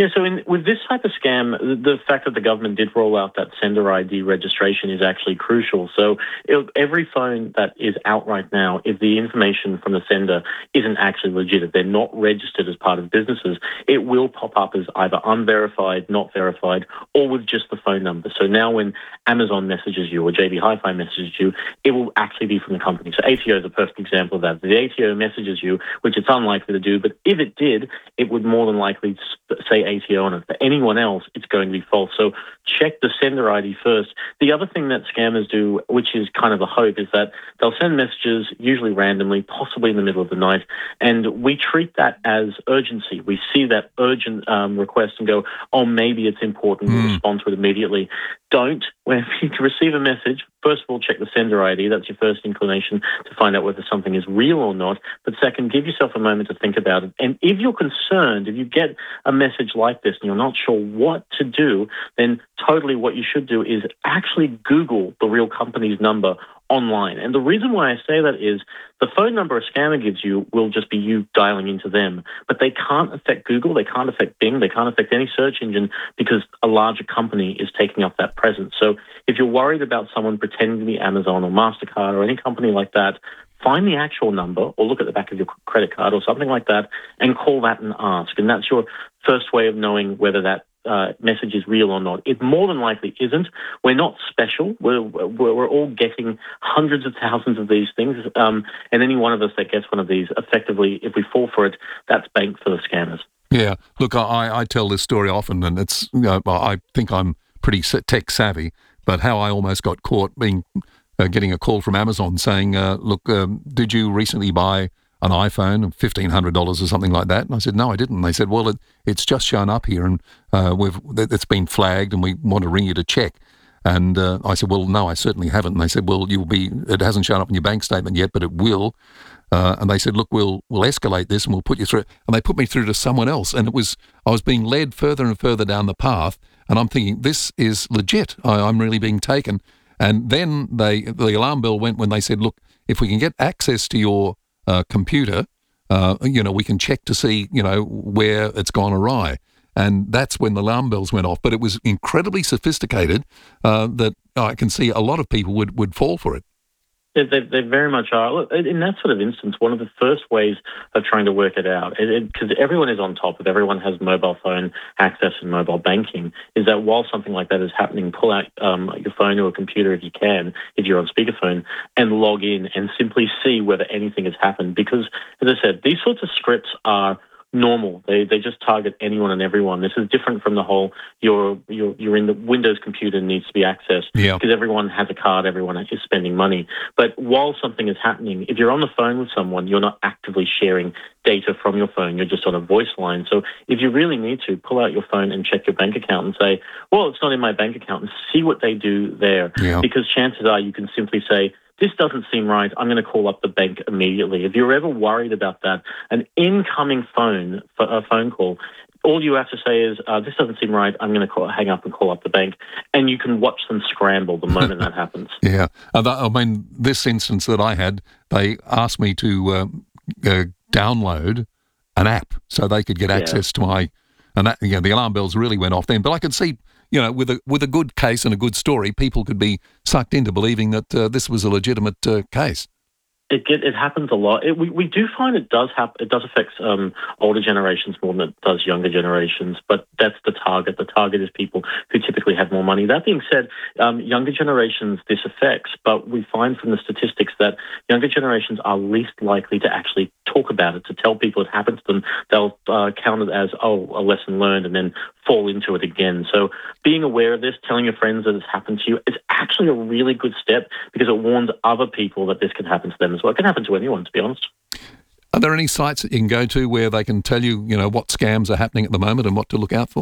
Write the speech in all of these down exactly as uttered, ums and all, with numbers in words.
Yeah, so in, with this type of scam, the, the fact that the government did roll out that sender I D registration is actually crucial. So it, every phone that is out right now, if the information from the sender isn't actually legit, if they're not registered as part of businesses, it will pop up as either unverified, not verified, or with just the phone number. So now when Amazon messages you or J B Hi-Fi messages you, it will actually be from the company. So A T O is a perfect example of that. If the A T O messages you, which it's unlikely to do, but if it did, it would more than likely say A T O on it. For anyone else, it's going to be false. So check the sender I D first. The other thing that scammers do, which is kind of a hope, is that they'll send messages, usually randomly, possibly in the middle of the night, and we treat that as urgency. We see that urgent um, request and go, oh, maybe it's important. We'll Mm. respond to it immediately. Don't. When you receive a message, first of all, check the sender I D. That's your first inclination to find out whether something is real or not. But second, give yourself a moment to think about it. And if you're concerned, if you get a message like this and you're not sure what to do, then totally what you should do is actually Google the real company's number online. And the reason why I say that is the phone number a scammer gives you will just be you dialing into them, but they can't affect Google, they can't affect Bing, they can't affect any search engine because a larger company is taking up that presence. So if you're worried about someone pretending to be Amazon or MasterCard or any company like that, find the actual number or look at the back of your credit card or something like that and call that and ask. And that's your first way of knowing whether that uh, message is real or not. It more than likely isn't. We're not special. We're, we're, we're all getting hundreds of thousands of these things. Um, and any one of us that gets one of these, effectively, if we fall for it, that's bank for the scammers. Yeah, look, I, I tell this story often, and it's, you know, I think I'm pretty tech savvy, but how I almost got caught being uh, getting a call from Amazon saying, uh, look, um, did you recently buy an iPhone, fifteen hundred dollars or something like that? And I said, no, I didn't. And they said, well, it, it's just shown up here and uh, we've it's been flagged and we want to ring you to check. And uh, I said, well, no, I certainly haven't. And they said, well, you'll be, it hasn't shown up in your bank statement yet, but it will. Uh, and they said, look, we'll we'll escalate this and we'll put you through it. And they put me through to someone else. And it was, I was being led further and further down the path. And I'm thinking, this is legit. I, I'm really being taken. And then they, the alarm bell went when they said, look, if we can get access to your uh, computer, uh, you know, we can check to see, you know, where it's gone awry. And that's when the alarm bells went off. But it was incredibly sophisticated uh, that I can see a lot of people would, would fall for it. They, they, they very much are. Look, in that sort of instance, one of the first ways of trying to work it out, because everyone is on top of, everyone has mobile phone access and mobile banking, is that while something like that is happening, pull out um, your phone or a computer if you can, if you're on speakerphone, and log in and simply see whether anything has happened. Because, as I said, these sorts of scripts are normal. They they just target anyone and everyone. This is different from the whole you're you're you're in the Windows computer needs to be accessed Yeah. because everyone has a card, everyone is spending money. But while something is happening, if you're on the phone with someone, you're not actively sharing data from your phone. You're just on a voice line. So if you really need to, pull out your phone and check your bank account and say, well, it's not in my bank account, and see what they do there. Yeah. Because chances are you can simply say, this doesn't seem right, I'm going to call up the bank immediately. If you're ever worried about that, an incoming phone, a phone call, all you have to say is, uh, this doesn't seem right, I'm going to call, hang up and call up the bank. And you can watch them scramble the moment that happens. Yeah. Uh, that, I mean, this instance that I had, they asked me to um, uh, download an app so they could get Yeah. access to my, and that, you know, the alarm bells really went off then. But I could see, you know, with a with a good case and a good story, people could be sucked into believing that uh, this was a legitimate uh, case. It get, it happens a lot. It, we we do find it does hap- It does affect um, older generations more than it does younger generations. But that's the target. The target is people who typically have more money. That being said, um, younger generations this affects. But we find from the statistics that younger generations are least likely to actually talk about it, to tell people it happened to them. They'll uh, count it as oh a lesson learned, and then fall into it again. So being aware of this, telling your friends that it's happened to you, is actually a really good step because it warns other people that this can happen to them as well. It can happen to anyone, to be honest. Are there any sites that you can go to where they can tell you, you know, what scams are happening at the moment and what to look out for?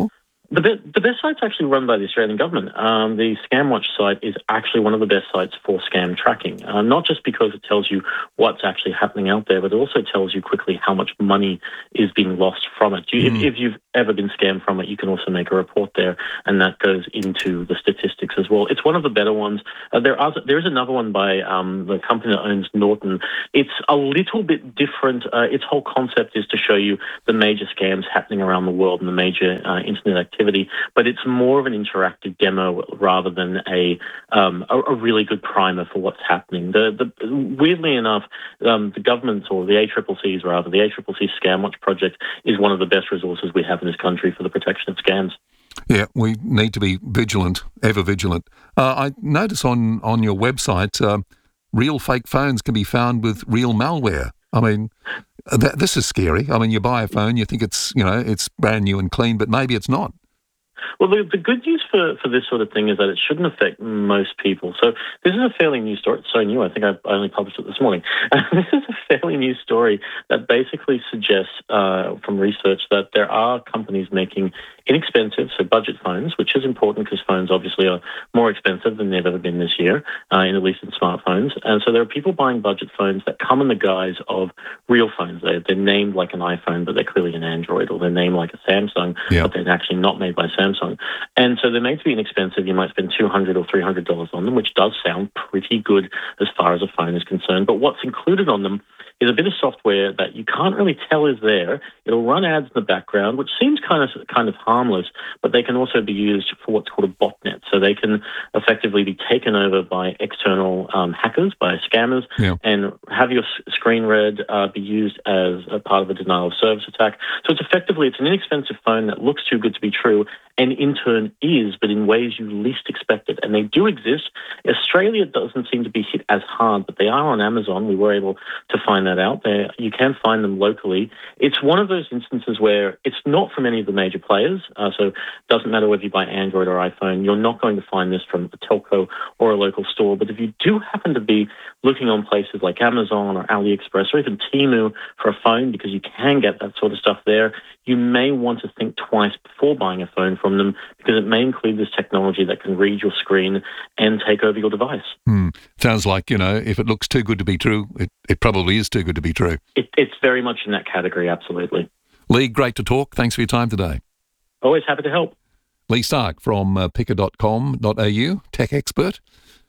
The, be- the best site's actually run by the Australian government. Um, the ScamWatch site is actually one of the best sites for scam tracking, uh, not just because it tells you what's actually happening out there, but it also tells you quickly how much money is being lost from it. You, Mm. if, if you've ever been scammed from it, you can also make a report there, and that goes into the statistics as well. It's one of the better ones. Uh, there are there is another one by um, the company that owns Norton. It's a little bit different. Uh, its whole concept is to show you the major scams happening around the world and the major uh, internet activity, but it's more of an interactive demo rather than a um, a, a really good primer for what's happening. The, the weirdly enough, um, the government, or the A C C C's rather, the A C C C ScamWatch project is one of the best resources we have in this country for the protection of scams. Yeah, we need to be vigilant, ever vigilant. Uh, I notice on, on your website, uh, real fake phones can be found with real malware. I mean, th- this is scary. I mean, you buy a phone, you think it's, you know, it's brand new and clean, but maybe it's not. Well, the, the good news for, for this sort of thing is that it shouldn't affect most people. So this is a fairly new story. It's so new, I think I only published it this morning. This is a fairly new story that basically suggests uh, from research that there are companies making inexpensive, so budget phones, which is important because phones obviously are more expensive than they've ever been this year, uh, in at least in smartphones. And so there are people buying budget phones that come in the guise of real phones. They, they're named like an iPhone, but they're clearly an Android, or they're named like a Samsung, Yeah. but they're actually not made by Samsung. And so they're made to be inexpensive. You might spend two hundred dollars or three hundred dollars on them, which does sound pretty good as far as a phone is concerned. But what's included on them is a bit of software that you can't really tell is there. It'll run ads in the background, which seems kind of kind of harmless, but they can also be used for what's called a botnet. So they can effectively be taken over by external um, hackers, by scammers, Yeah. and have your s- screen read, uh, be used as a part of a denial of service attack. So it's effectively, it's an inexpensive phone that looks too good to be true, and in turn is, but in ways you least expect it. And they do exist. Australia doesn't seem to be hit as hard, but they are on Amazon. We were able to find that out there. You can find them locally. It's one of those instances where it's not from any of the major players. Uh, so it doesn't matter whether you buy Android or iPhone. You're not going to find this from a telco or a local store. But if you do happen to be looking on places like Amazon or AliExpress or even Temu for a phone, because you can get that sort of stuff there, you may want to think twice before buying a phone from them, because it may include this technology that can read your screen and take over your device. Hmm. Sounds like, you know, if it looks too good to be true, it, it probably is too good to be true. It, it's very much in that category, absolutely. Lee, great to talk. Thanks for your time today. Always happy to help. Lee Stark from uh, picker dot com dot a u, tech expert.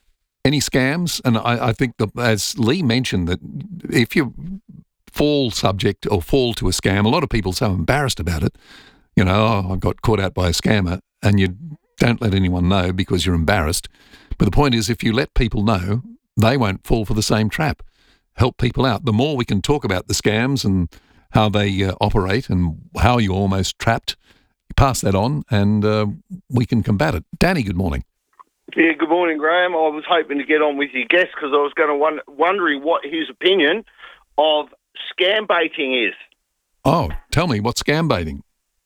Any scams? And I, I think, that, as Lee mentioned, that if you fall subject or fall to a scam, a lot of people are so embarrassed about it. You know, oh, I got caught out by a scammer, and you don't let anyone know because you're embarrassed. But the point is, if you let people know, they won't fall for the same trap. Help people out. The more we can talk about the scams and how they uh, operate and how you're almost trapped, pass that on and uh, we can combat it. Danny, good morning. Yeah, good morning, Graham. I was hoping to get on with your guest because I was going to won- wondering what his opinion of scam baiting is. Oh, tell me, what's scam baiting?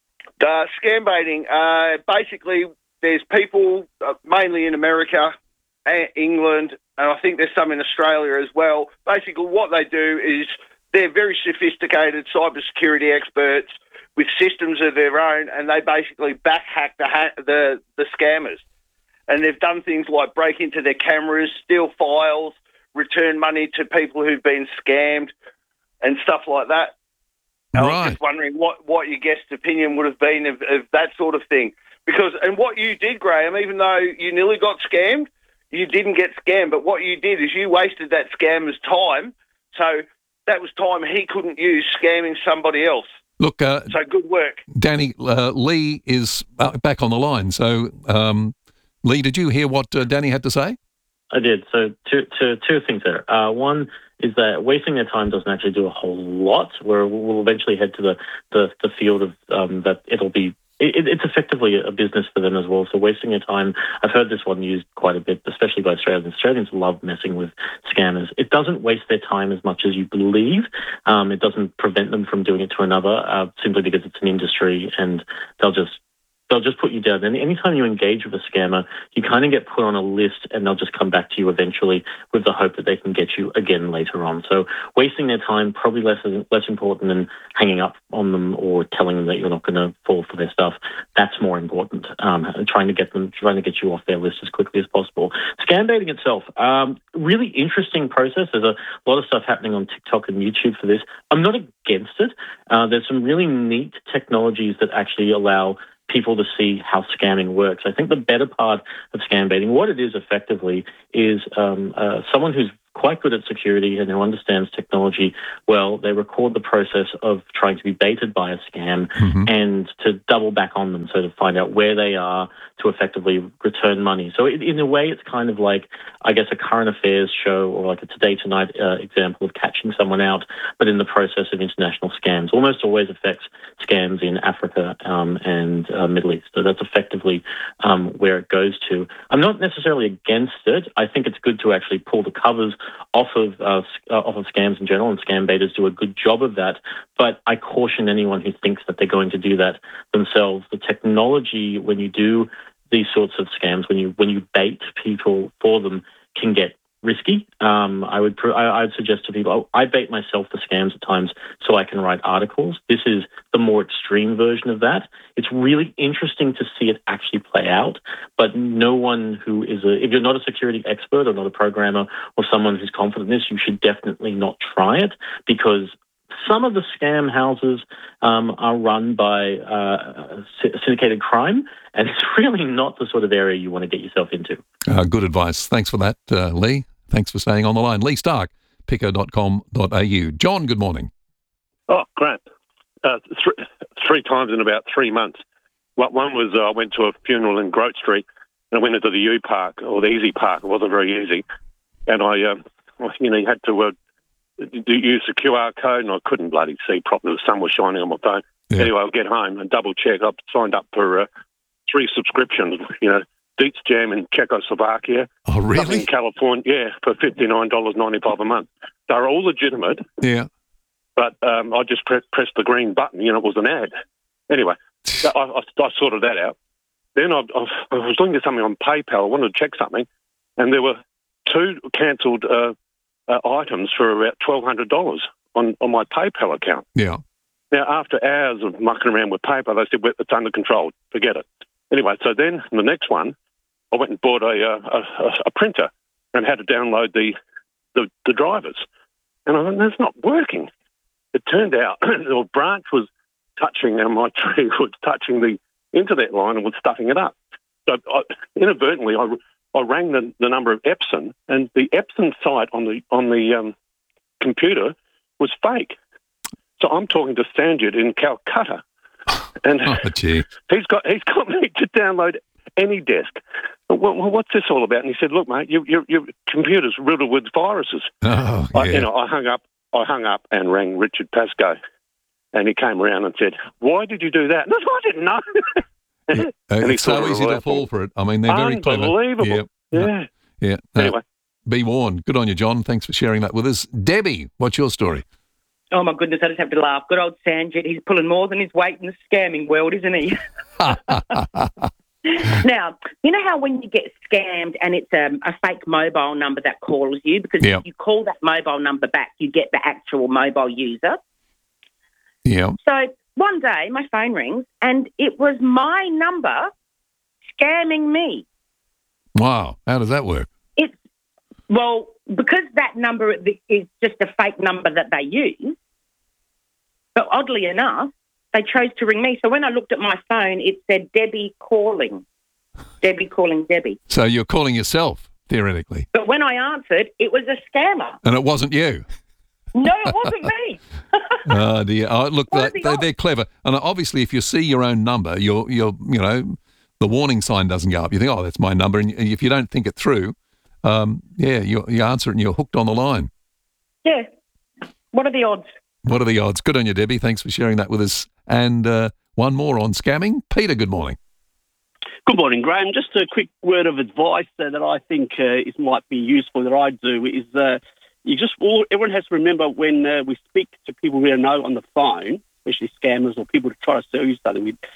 Uh, scam baiting, uh, basically, there's people, uh, mainly in America and England, and I think there's some in Australia as well. Basically, what they do is they're very sophisticated cybersecurity experts with systems of their own, and they basically back hack the, ha- the, the scammers. And they've done things like break into their cameras, steal files, return money to people who've been scammed, and stuff like that. I was Right. just wondering what, what your guest's opinion would have been of, of that sort of thing. Because, and what you did, Graham, even though you nearly got scammed, you didn't get scammed. But what you did is you wasted that scammer's time. So that was time he couldn't use scamming somebody else. Look, uh, So good work. Danny, uh, Lee is uh, back on the line. So, um, Lee, did you hear what uh, Danny had to say? I did. So two, two, two things there. Uh, one is that wasting their time doesn't actually do a whole lot. Where we'll eventually head to the, the, the field of um, that it'll be. It, it's effectively a business for them as well. So wasting your time, I've heard this one used quite a bit, especially by Australians. Australians love messing with scammers. It doesn't waste their time as much as you believe. Um, it doesn't prevent them from doing it to another, uh, simply because it's an industry and they'll just they'll just put you down. And anytime you engage with a scammer, you kind of get put on a list, and they'll just come back to you eventually with the hope that they can get you again later on. So wasting their time, probably less less important than hanging up on them or telling them that you're not going to fall for their stuff. That's more important. Um, trying to get them, trying to get you off their list as quickly as possible. Scam baiting itself, um, really interesting process. There's a lot of stuff happening on TikTok and YouTube for this. I'm not against it. Uh, there's some really neat technologies that actually allow people to see how scamming works. I think the better part of scam baiting, what it is effectively, is um, uh, someone who's quite good at security and who understands technology well. They record the process of trying to be baited by a scam mm-hmm. and to double back on them, so to find out where they are to effectively return money. So it, in a way, it's kind of like, I guess, a current affairs show or like a Today Tonight uh, example of catching someone out, but in the process of international scams. Almost always affects scams in Africa um, and uh, Middle East. So that's effectively um, where it goes to. I'm not necessarily against it. I think it's good to actually pull the covers off of uh, off of scams in general, and scam baiters do a good job of that. But I caution anyone who thinks that they're going to do that themselves. The technology, when you do these sorts of scams, when you when you bait people for them, can get risky. Um, I would pr- I, I'd suggest to people, I bait myself for scams at times so I can write articles. This is the more extreme version of that. It's really interesting to see it actually play out, but no one who is a, if you're not a security expert or not a programmer or someone who's confident in this, you should definitely not try it, because some of the scam houses um, are run by uh, syndicated crime, and it's really not the sort of area you want to get yourself into. Uh, good advice. Thanks for that, uh, Lee. Thanks for staying on the line. Lee Stark, picker dot com dot a u. John, good morning. Oh, great. Uh, th- three times in about three months. One was uh, I went to a funeral in Grote Street, and I went into the U Park, or the Easy Park. It wasn't very easy. And I, um, you know, you had to uh, do, use the Q R code, and I couldn't bloody see properly. The sun was shining on my phone. Yeah. Anyway, I'll get home and double-check. I've signed up for uh, three subscriptions, you know, Dietz Jam in Czechoslovakia. Oh, really? In California, yeah, for fifty-nine dollars ninety-five a month. They're all legitimate. Yeah. But um, I just pre- pressed the green button, you know, it was an ad. Anyway, I, I, I sorted that out. Then I, I, I was looking at something on PayPal. I wanted to check something, and there were two cancelled uh, uh, items for about twelve hundred dollars on, on my PayPal account. Yeah. Now, after hours of mucking around with PayPal, they said, well, it's under control. Forget it. Anyway, so then the next one, I went and bought a, a, a, a printer and had to download the, the, the drivers. And I thought, that's not working. It turned out the branch was touching, and my tree was touching the internet line and was stuffing it up. So I, inadvertently, I, I rang the, the number of Epson, and the Epson site on the on the um, computer was fake. So I'm talking to Sanjit in Calcutta, and oh, gee. he's got he's got me to download AnyDesk. Well, what's this all about? And he said, "Look, mate, your your, your computer's riddled with viruses." Oh, yeah. I, you know, I hung up. I hung up and rang Richard Pascoe, and he came around and said, "Why did you do that?" And I, said, I didn't know. Yeah. and it's so easy to fall for it. I mean, they're very clever. Unbelievable. Yeah. Yeah. yeah. No, anyway. Be warned. Good on you, John. Thanks for sharing that with us. Debbie, what's your story? Oh, my goodness, I just have to laugh. Good old Sanjit, he's pulling more than his weight in the scamming world, isn't he? Now, you know how when you get scammed and it's um, a fake mobile number that calls you, because yep. if you call that mobile number back, you get the actual mobile user. Yeah. So one day my phone rings and it was my number scamming me. Wow. How does that work? It's, well, because that number is just a fake number that they use, but oddly enough, they chose to ring me. So when I looked at my phone, it said Debbie calling. Debbie calling Debbie. So you're calling yourself, theoretically. But when I answered, it was a scammer. And it wasn't you. No, it wasn't me. Oh, dear. Oh, look, they, the they, they're clever. And obviously, if you see your own number, you're, you're, you know, the warning sign doesn't go up. You think, oh, that's my number. And if you don't think it through, um, yeah, you, you answer it and you're hooked on the line. Yeah. What are the odds? What are the odds? Good on you, Debbie. Thanks for sharing that with us. And uh, one more on scamming. Peter, good morning. Good morning, Graham. Just a quick word of advice uh, that I think uh, is might be useful that I do is uh, you just all everyone has to remember when uh, we speak to people we don't know on the phone, especially scammers or people to try to sell you something,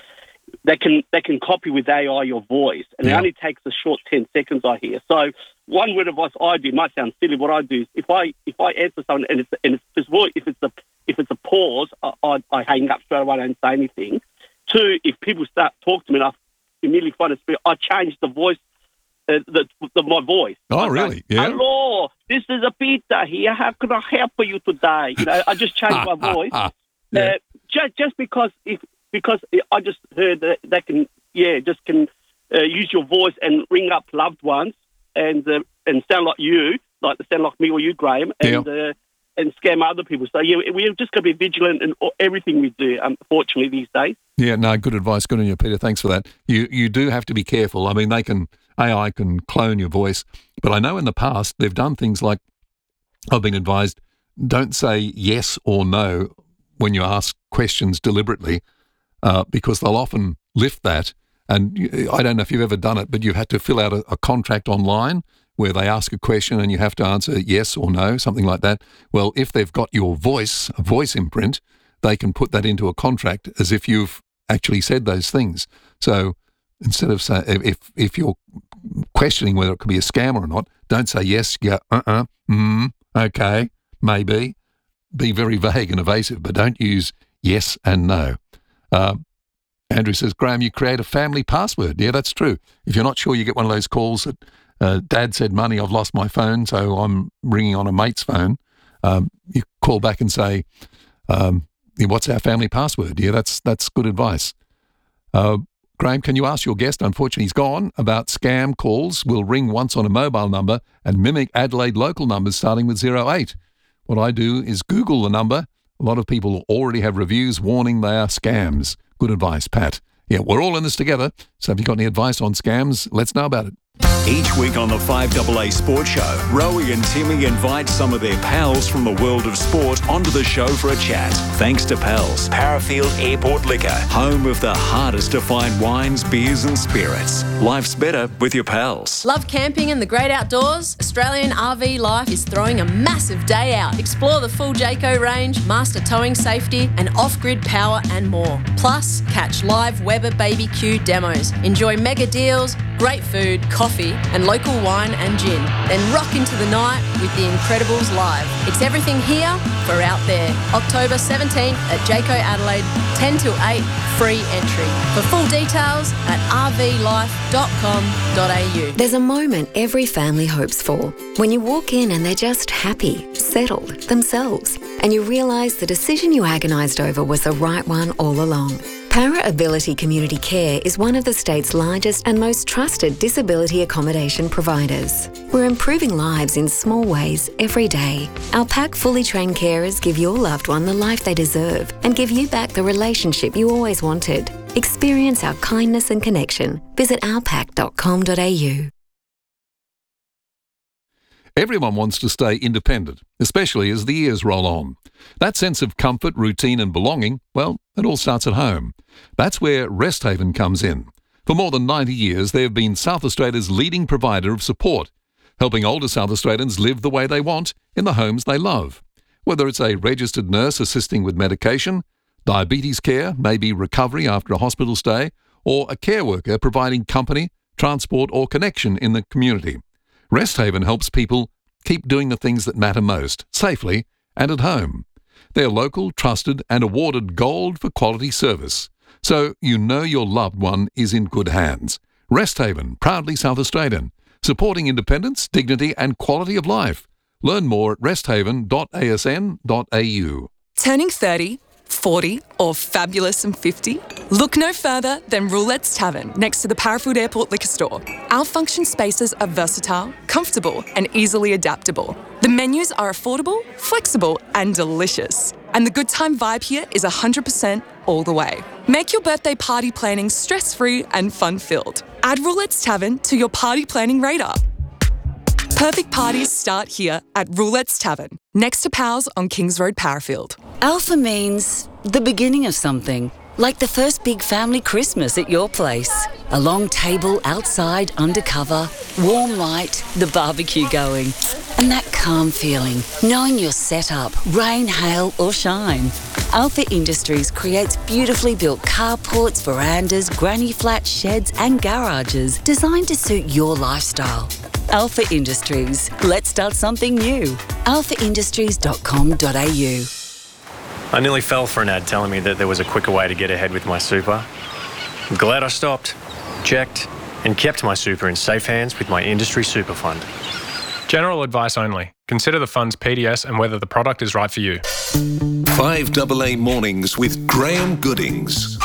they can they can copy with A I your voice, and Yeah. it only takes a short ten seconds, I hear. So one word of advice I do, might sound silly, what I do is if I if I answer someone and it's and it's his voice, if it's a if it's a pause, I, I, I hang up straight away, I don't say anything. Two, if people start talking to me and I immediately find a spirit, I change the voice, uh, the, the my voice. Oh, I go, really? Yeah. Hello, this is a Peter here. How can I help you today? You know, I just change my voice. Yeah. Uh, just just because if because I just heard that they can yeah just can uh, use your voice and ring up loved ones and uh, and sound like you, like sound like me or you, Graham, and Yeah. uh, and scam other people. So yeah, we're just going to be vigilant in everything we do. Unfortunately, these days. Yeah, no, good advice. Good on you, Peter. Thanks for that. You you do have to be careful. I mean, they can A I can clone your voice, but I know in the past they've done things like I've been advised don't say yes or no when you ask questions deliberately, uh, because they'll often lift that. And you- I don't know if you've ever done it, but you've had to fill out a, a contract online where they ask a question and you have to answer yes or no, something like that. Well, if they've got your voice, a voice imprint, they can put that into a contract as if you've actually said those things. So instead of saying, if if you're questioning whether it could be a scam or not, don't say yes, you go, uh-uh, mm, okay, maybe. Be very vague and evasive, but don't use yes and no. Uh, Andrew says, Graham, you create a family password. Yeah, that's true. If you're not sure, you get one of those calls that uh, Dad said, money, I've lost my phone, so I'm ringing on a mate's phone. Um, you call back and say, um, what's our family password? Yeah, that's that's good advice. Uh, Graham, can you ask your guest, unfortunately he's gone, about scam calls? Will ring once on a mobile number and mimic Adelaide local numbers starting with zero eight. What I do is Google the number. A lot of people already have reviews warning they are scams. Good advice, Pat. Yeah, we're all in this together. So if you've got any advice on scams, let's know about it. Each week on the five A A Sports Show, Rowie and Timmy invite some of their pals from the world of sport onto the show for a chat. Thanks to Pals, Parafield Airport Liquor, home of the hardest to find wines, beers and spirits. Life's better with your pals. Love camping and the great outdoors? Australian R V Life is throwing a massive day out. Explore the full Jayco range, master towing safety and off-grid power and more. Plus, catch live Weber B B Q demos. Enjoy mega deals, great food, coffee and local wine and gin. Then rock into the night with the Incredibles live. It's everything here for out there. October seventeenth at Jayco Adelaide, ten till eight, free entry. For full details at r v life dot com dot a u. There's a moment every family hopes for. When you walk in and they're just happy, settled, themselves, and you realise the decision you agonised over was the right one all along. Para Ability Community Care is one of the state's largest and most trusted disability accommodation providers. We're improving lives in small ways every day. Our pack fully trained carers give your loved one the life they deserve and give you back the relationship you always wanted. Experience our kindness and connection. Visit our pack dot com dot a u. Everyone wants to stay independent, especially as the years roll on. That sense of comfort, routine and belonging, well, it all starts at home. That's where Resthaven comes in. For more than ninety years, they have been South Australia's leading provider of support, helping older South Australians live the way they want in the homes they love. Whether it's a registered nurse assisting with medication, diabetes care, maybe recovery after a hospital stay, or a care worker providing company, transport or connection in the community. Resthaven helps people keep doing the things that matter most, safely and at home. They're local, trusted and awarded gold for quality service. So you know your loved one is in good hands. Resthaven, proudly South Australian, supporting independence, dignity and quality of life. Learn more at resthaven dot a s n dot a u. Turning thirty, forty or fabulous and fifty? Look no further than Roulette's Tavern next to the Parafield Airport Liquor Store. Our function spaces are versatile, comfortable and easily adaptable. The menus are affordable, flexible and delicious. And the good time vibe here is one hundred percent all the way. Make your birthday party planning stress-free and fun-filled. Add Roulette's Tavern to your party planning radar. Perfect parties start here at Roulette's Tavern, next to Powell's on Kings Road, Parafield. Alpha means the beginning of something, like the first big family Christmas at your place. A long table outside, undercover, warm light, the barbecue going, and that calm feeling, knowing you're set up, rain, hail or shine. Alpha Industries creates beautifully built carports, verandas, granny flats, sheds and garages designed to suit your lifestyle. Alpha Industries. Let's start something new. alpha industries dot com dot a u. I nearly fell for an ad telling me that there was a quicker way to get ahead with my super. I'm glad I stopped, checked, and kept my super in safe hands with my industry super fund. General advice only. Consider the fund's P D S and whether the product is right for you. five A A Mornings with Graham Goodings.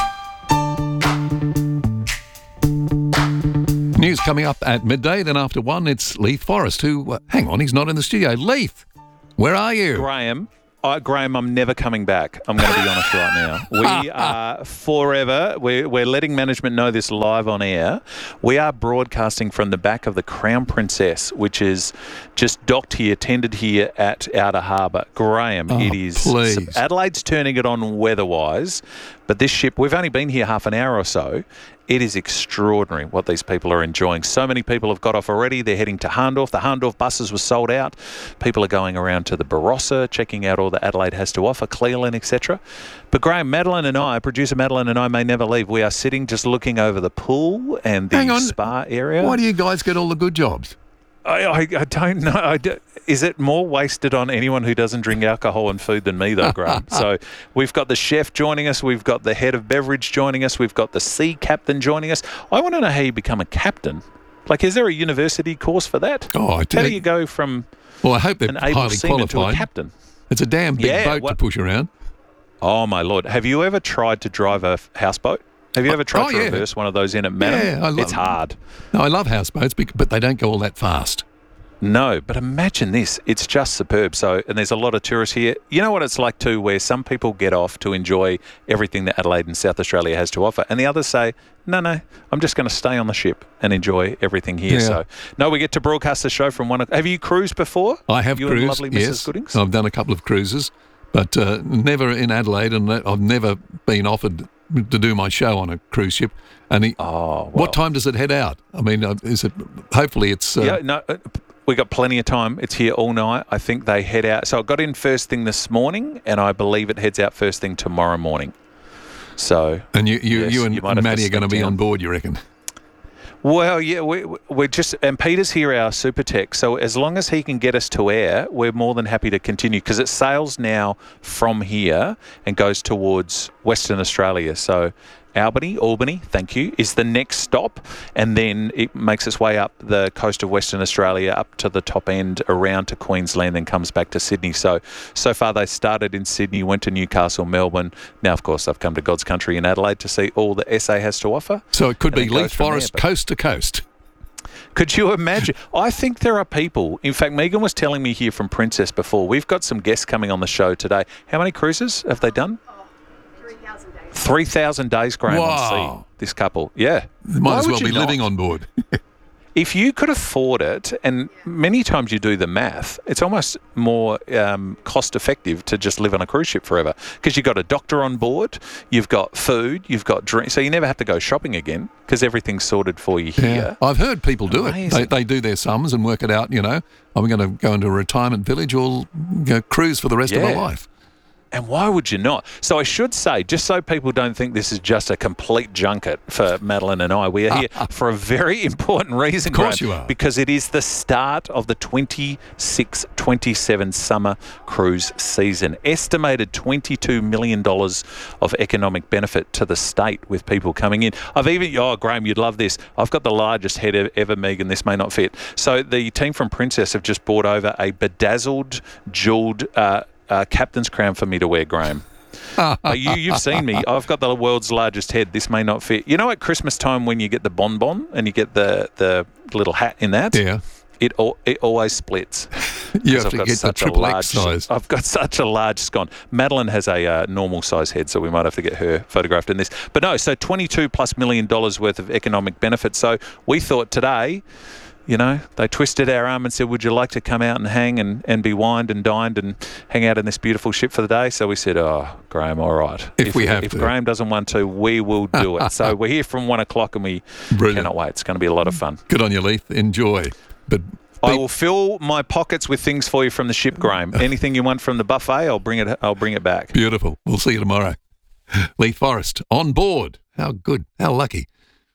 News coming up at midday, then after one, it's Leith Forrest, who, uh, hang on, he's not in the studio. Leith, where are you? Graham. Uh, Graham, I'm never coming back. I'm going to be honest right now. We are forever, we're, we're letting management know this live on air. We are broadcasting from the back of the Crown Princess, which is just docked here, tended here at Outer Harbour. Graham, oh, it is... please. Adelaide's turning it on weather-wise, but this ship, we've only been here half an hour or so. It is extraordinary what these people are enjoying. So many people have got off already. They're heading to Hahndorf. The Hahndorf buses were sold out. People are going around to the Barossa, checking out all that Adelaide has to offer, Cleland, et cetera. But Graham, Madeline and I, producer Madeline and I may never leave. We are sitting just looking over the pool and the Hang on. spa area. Why do you guys get all the good jobs? I, I, I don't know. I do, is it more wasted on anyone who doesn't drink alcohol and food than me, though, Graham? So we've got the chef joining us. We've got the head of beverage joining us. We've got the sea captain joining us. I want to know how you become a captain. Like, is there a university course for that? Oh, I do. How do you go from well, I hope they're an able highly seaman qualified. to a captain? It's a damn big Yeah, boat what- to push around. Oh, my Lord. Have you ever tried to drive a houseboat? Have you ever tried Oh, to yeah. reverse one of those in at Madam? Yeah, I love It's hard. No, I love houseboats, bec- but they don't go all that fast. No, but imagine this. It's just superb. So, and there's a lot of tourists here. You know what it's like too, where some people get off to enjoy everything that Adelaide and South Australia has to offer, and the others say, no, no, I'm just going to stay on the ship and enjoy everything here. Yeah. So, no, we get to broadcast the show from one. Have you cruised before? I have you cruised, and lovely Missus yes. Goodings? I've done a couple of cruises, but uh, never in Adelaide, and I've never been offered to do my show on a cruise ship. And he, oh, well. What time does it head out? I mean, uh, is it? Hopefully, it's. Uh, yeah, no. Uh, we got plenty of time. It's here all night. I think they head out. So I got in first thing this morning, and I believe it heads out first thing tomorrow morning. So and you, you, yes, you and you might have Maddie to are going to sneak be down. on board, you reckon? Well, yeah, we, we're just, and Peter's here, our super tech. So as long as he can get us to air, we're more than happy to continue because it sails now from here and goes towards Western Australia. So Albany, Albany, thank you, is the next stop, and then it makes its way up the coast of Western Australia up to the top end around to Queensland, then comes back to Sydney. So, so far they started in Sydney, went to Newcastle, Melbourne. Now, of course, they've come to God's Country in Adelaide to see all the S A has to offer. So it could And be it goes Leith from there, Forest but- coast to coast. Could you imagine? I think there are people. In fact, Megan was telling me here from Princess before. We've got some guests coming on the show today. How many cruises have they done? three thousand days, Graham, Wow. on sea, this couple. Yeah. They Why might as would well you be not? living on board. If you could afford it, and many times you do the math, it's almost more um, cost effective to just live on a cruise ship forever because you've got a doctor on board, you've got food, you've got drink, so you never have to go shopping again because everything's sorted for you here. Yeah. I've heard people do it. Amazing. They, they do their sums and work it out, you know, I'm going to go into a retirement village or go cruise for the rest of my Yeah. life. And why would you not? So I should say, just so people don't think this is just a complete junket for Madeline and I, we are here for a very important reason, Of course Graham, you are. because it is the start of the twenty-six twenty-seven summer cruise season. Estimated twenty-two million dollars of economic benefit to the state with people coming in. I've even, oh, Graham, you'd love this. I've got the largest head ever, ever, Megan. This may not fit. So the team from Princess have just brought over a bedazzled, jewelled, uh, Uh, captain's crown for me to wear, Graham. uh, you, you've seen me. I've got the world's largest head. This may not fit. You know at Christmas time when you get the bonbon and you get the, the little hat in that? Yeah. It al- it always splits. You 'Cause have I've to got get the such a triple large, X size. I've got such a large scone. Madeline has a uh, normal size head, so we might have to get her photographed in this. But no, so twenty-two plus million dollars worth of economic benefit. So we thought today, you know, they twisted our arm and said, would you like to come out and hang and, and be wined and dined and hang out in this beautiful ship for the day? So we said, oh, Graham, all right. If we have if to. Graham doesn't want to, we will do it. So we're here from one o'clock and we Brilliant. cannot wait. It's going to be a lot of fun. Good on you, Leith. Enjoy. But I will fill my pockets with things for you from the ship, Graham. Anything you want from the buffet, I'll bring it. I'll bring it back. Beautiful. We'll see you tomorrow. Leith Forest on board. How good. How lucky.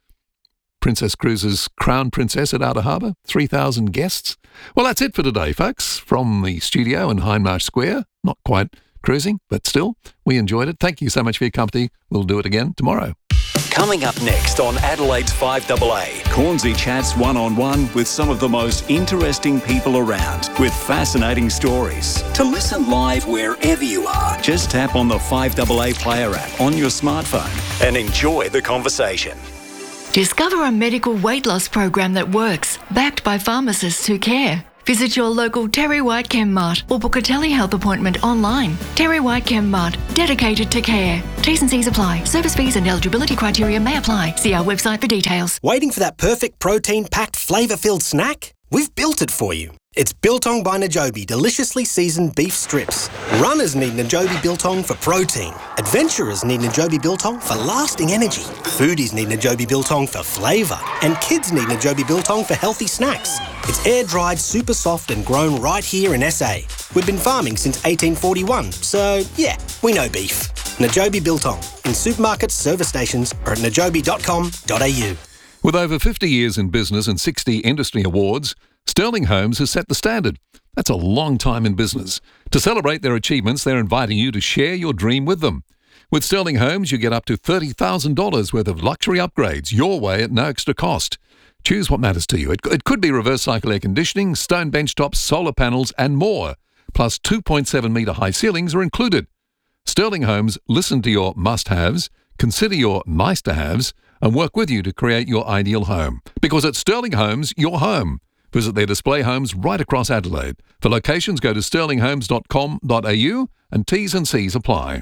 Princess Cruises Crown Princess at Outer Harbour. three thousand guests. Well, that's it for today, folks. From the studio in Hindmarsh Square. Not quite cruising, but still, we enjoyed it. Thank you so much for your company. We'll do it again tomorrow. Coming up next on Adelaide's five A A. Cornsey chats one-on-one with some of the most interesting people around with fascinating stories. To listen live wherever you are, just tap on the five A A Player app on your smartphone And enjoy the conversation. Discover a medical weight loss program that works, backed by pharmacists who care. Visit your local Terry White Chem Mart or book a telehealth appointment online. Terry White Chem Mart, dedicated to care. T's and C's apply. Service fees and eligibility criteria may apply. See our website for details. Waiting for that perfect protein-packed, flavour-filled snack? We've built it for you. It's Biltong by Najobi deliciously seasoned beef strips. Runners need Najobi Biltong for protein. Adventurers need Najobi Biltong for lasting energy. Foodies need Najobi Biltong for flavour. And kids need Najobi Biltong for healthy snacks. It's air-dried, super soft and grown right here in S A. We've been farming since eighteen forty-one, so yeah, we know beef. Najobi Biltong. In supermarkets, service stations or at najobi dot com dot a u. With over fifty years in business and sixty industry awards, Sterling Homes has set the standard. That's a long time in business. To celebrate their achievements, they're inviting you to share your dream with them. With Sterling Homes, you get up to thirty thousand dollars worth of luxury upgrades your way at no extra cost. Choose what matters to you. It, it could be reverse cycle air conditioning, stone bench tops, solar panels and more. Plus two point seven metre high ceilings are included. Sterling Homes listen to your must-haves, consider your nice-to-haves and work with you to create your ideal home. Because at Sterling Homes, your home. Visit their display homes right across Adelaide. For locations, go to sterling homes dot com dot a u and T's and C's apply.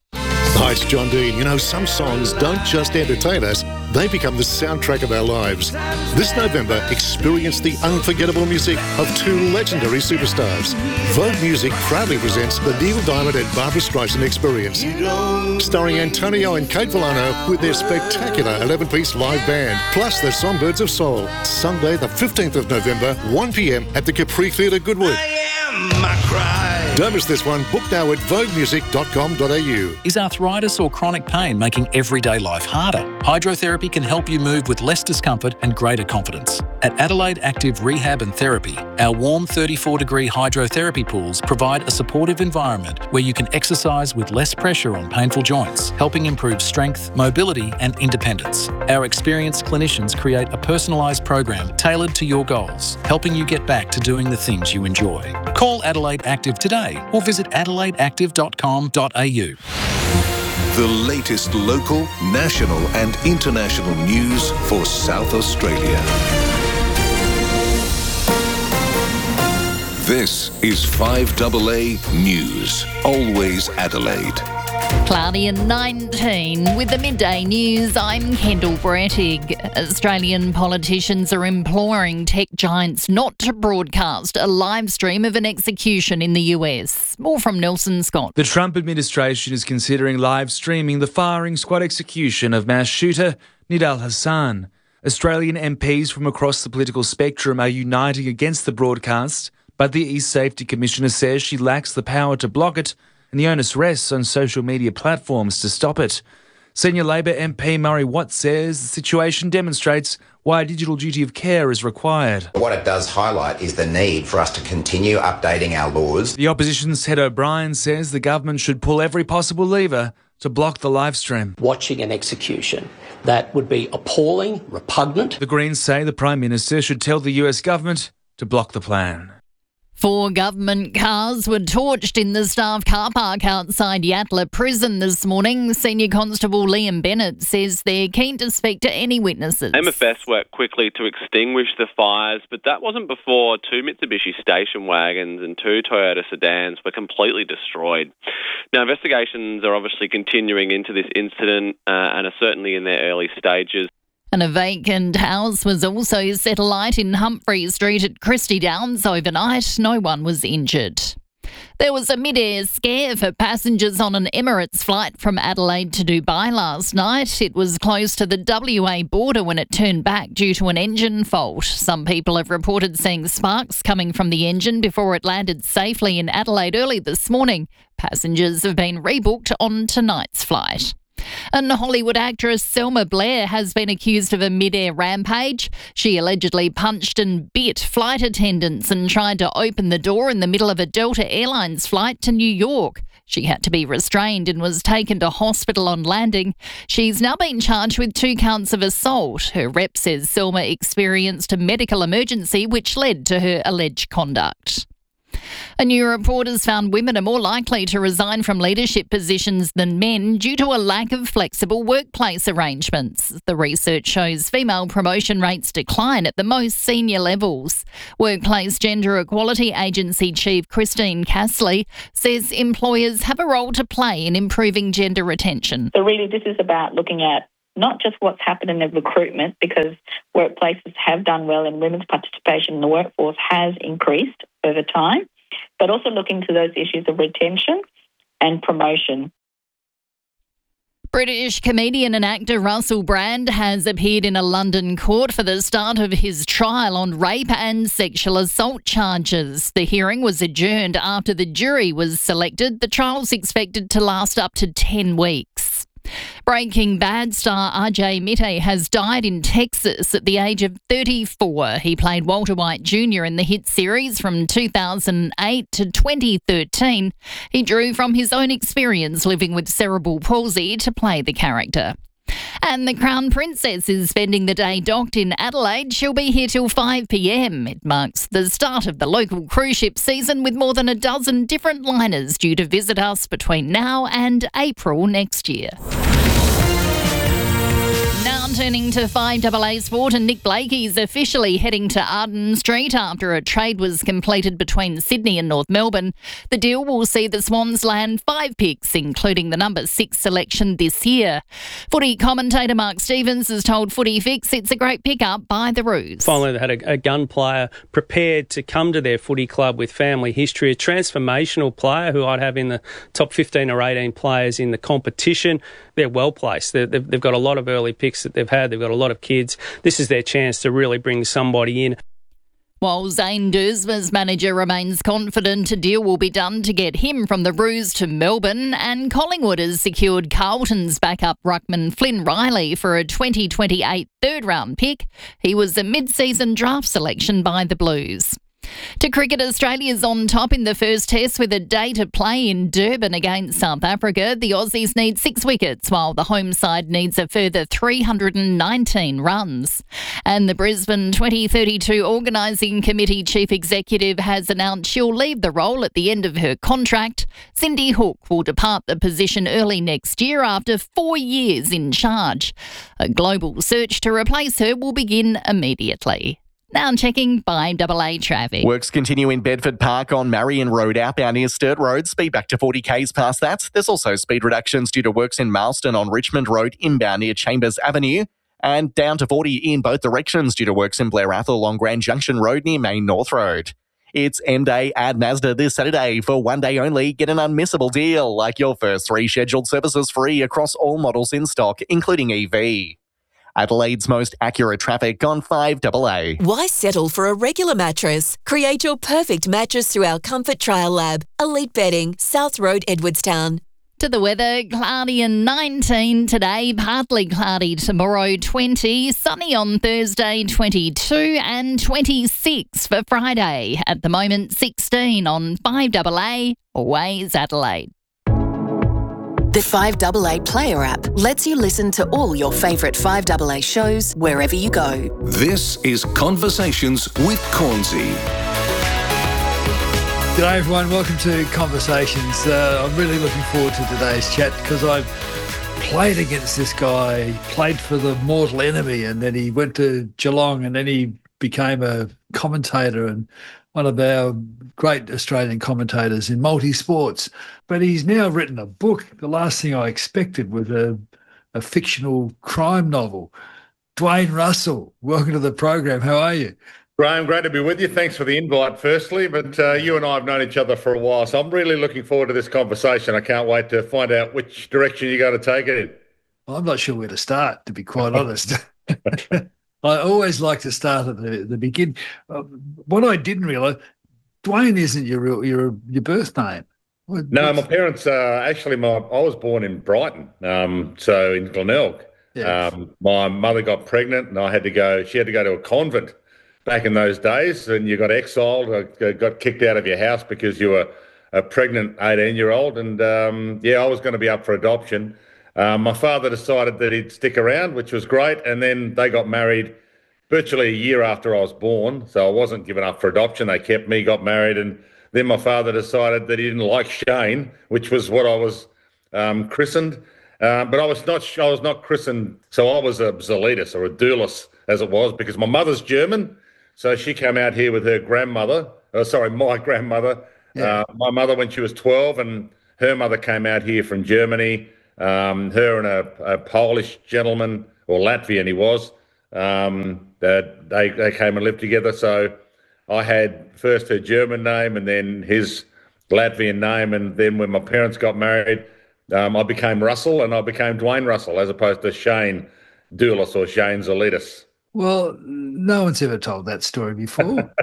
Hi, it's John Dean. You know, some songs don't just entertain us, they become the soundtrack of our lives. This November, experience the unforgettable music of two legendary superstars. Vogue Music proudly presents the Neil Diamond and Barbra Streisand Experience, starring Antonio and Kate Villano with their spectacular eleven-piece live band, plus the Songbirds of Soul. Sunday, the fifteenth of November, one p m at the Capri Theatre, Goodwood. Don't miss this one. Book now at vogue music dot com dot a u. Is arthritis or chronic pain making everyday life harder? Hydrotherapy can help you move with less discomfort and greater confidence. At Adelaide Active Rehab and Therapy, our warm thirty-four degree hydrotherapy pools provide a supportive environment where you can exercise with less pressure on painful joints, helping improve strength, mobility and independence. Our experienced clinicians create a personalised program tailored to your goals, helping you get back to doing the things you enjoy. Call Adelaide Active today or visit adelaide active dot com dot a u. The latest local, national and international news for South Australia. This is five A A News, always Adelaide. Cloudy and nineteen. With the midday news, I'm Kendall Brettig. Australian politicians are imploring tech giants not to broadcast a live stream of an execution in the U S. More from Nelson Scott. The Trump administration is considering live streaming the firing squad execution of mass shooter Nidal Hassan. Australian M Ps from across the political spectrum are uniting against the broadcast, but the East Safety Commissioner says she lacks the power to block it, and the onus rests on social media platforms to stop it. Senior Labor M P Murray Watt says the situation demonstrates why a digital duty of care is required. What it does highlight is the need for us to continue updating our laws. The opposition's Ted O'Brien says the government should pull every possible lever to block the live stream. Watching an execution that would be appalling, repugnant. The Greens say the Prime Minister should tell the U S government to block the plan. Four government cars were torched in the staff car park outside Yatala Prison this morning. Senior Constable Liam Bennett says they're keen to speak to any witnesses. M F S worked quickly to extinguish the fires, but that wasn't before two Mitsubishi station wagons and two Toyota sedans were completely destroyed. Now, investigations are obviously continuing into this incident uh, and are certainly in their early stages. And a vacant house was also set alight in Humphrey Street at Christie Downs overnight. No one was injured. There was a mid-air scare for passengers on an Emirates flight from Adelaide to Dubai last night. It was close to the W A border when it turned back due to an engine fault. Some people have reported seeing sparks coming from the engine before it landed safely in Adelaide early this morning. Passengers have been rebooked on tonight's flight. And Hollywood actress Selma Blair has been accused of a mid-air rampage. She allegedly punched and bit flight attendants and tried to open the door in the middle of a Delta Airlines flight to New York. She had to be restrained and was taken to hospital on landing. She's now been charged with two counts of assault. Her rep says Selma experienced a medical emergency which led to her alleged conduct. A new report has found women are more likely to resign from leadership positions than men due to a lack of flexible workplace arrangements. The research shows female promotion rates decline at the most senior levels. Workplace Gender Equality Agency Chief Christine Castley says employers have a role to play in improving gender retention. So really this is about looking at not just what's happened in the recruitment, because workplaces have done well and women's participation in the workforce has increased over time, but also looking to those issues of retention and promotion. British comedian and actor Russell Brand has appeared in a London court for the start of his trial on rape and sexual assault charges. The hearing was adjourned after the jury was selected. The trial's expected to last up to ten weeks. Breaking Bad star R J Mitte has died in Texas at the age of thirty-four. He played Walter White Junior in the hit series from two thousand eight to twenty thirteen. He drew from his own experience living with cerebral palsy to play the character. And the Crown Princess is spending the day docked in Adelaide. She'll be here till five p m. It marks the start of the local cruise ship season with more than a dozen different liners due to visit us between now and April next year. Now turning to five A A Sport, and Nick Blakey's officially heading to Arden Street after a trade was completed between Sydney and North Melbourne. The deal will see the Swans land five picks, including the number six selection this year. Footy commentator Mark Stevens has told Footy Fix it's a great pickup by the Roos. Finally, they had a, a gun player prepared to come to their footy club with family history, a transformational player who I'd have in the top fifteen or eighteen players in the competition. They're well placed. They're, they've, they've got a lot of early picks that they've had. They've got a lot of kids. This is their chance to really bring somebody in. While Zane Duursma's manager remains confident a deal will be done to get him from the Roos to Melbourne, and Collingwood has secured Carlton's backup ruckman Flynn Riley for a twenty twenty-eight third-round pick. He was a mid-season draft selection by the Blues. To cricket, Australia's on top in the first test with a day to play in Durban against South Africa. The Aussies need six wickets, while the home side needs a further three hundred nineteen runs. And the Brisbane twenty thirty-two Organising Committee Chief Executive has announced she'll leave the role at the end of her contract. Cindy Hook will depart the position early next year after four years in charge. A global search to replace her will begin immediately. Now I'm checking five A A traffic. Works continue in Bedford Park on Marion Road outbound near Sturt Road. Speed back to forty k's past that. There's also speed reductions due to works in Marston on Richmond Road inbound near Chambers Avenue. And down to forty in both directions due to works in Blair Athol on Grand Junction Road near Main North Road. It's M-Day at Mazda this Saturday. For one day only, get an unmissable deal, like your first three scheduled services free across all models in stock, including E V. Adelaide's most accurate traffic on five A A. Why settle for a regular mattress? Create your perfect mattress through our Comfort Trial Lab. Elite Bedding, South Road, Edwardstown. To the weather, cloudy and nineteen today, partly cloudy tomorrow, twenty, sunny on Thursday, twenty-two, and twenty-six for Friday. At the moment, sixteen on five A A, always Adelaide. The five A A Player app lets you listen to all your favourite five A A shows wherever you go. This is Conversations with Cornsey. G'day everyone, welcome to Conversations. Uh, I'm really looking forward to today's chat because I've played against this guy. He played for the mortal enemy and then he went to Geelong and then he became a commentator and one of our great Australian commentators in multi-sports. But he's now written a book. The last thing I expected was a, a fictional crime novel. Dwayne Russell, welcome to the program. How are you? Graham, great to be with you. Thanks for the invite, firstly. But uh, you and I have known each other for a while, so I'm really looking forward to this conversation. I can't wait to find out which direction you're going to take it in. Well, I'm not sure where to start, to be quite honest. I always like to start at the, the beginning. Uh, what I didn't realise, Dwayne isn't your your your birth name. What, no, my parents, uh, actually, my I was born in Brighton, um, so in Glenelg. Yeah. Um, my mother got pregnant and I had to go, she had to go to a convent back in those days, and you got exiled, got kicked out of your house because you were a pregnant eighteen-year-old. And, um, yeah, I was going to be up for adoption. Um, my father decided that he'd stick around, which was great, and then they got married virtually a year after I was born, so I wasn't given up for adoption. They kept me, got married, and then my father decided that he didn't like Shane, which was what I was um, christened. Uh, but I was not I was not christened, so I was a Zelitis or a Doulis, as it was, because my mother's German. So she came out here with her grandmother, oh, sorry, my grandmother, yeah. uh, my mother when she was twelve, and her mother came out here from Germany, um, her and a, a Polish gentleman, or Latvian he was, um, that they, they came and lived together. So I had first her German name and then his Latvian name, and then when my parents got married, um, I became Russell and I became Dwayne Russell as opposed to Shane Doulis or Shane Zelitis. Well, no one's ever told that story before.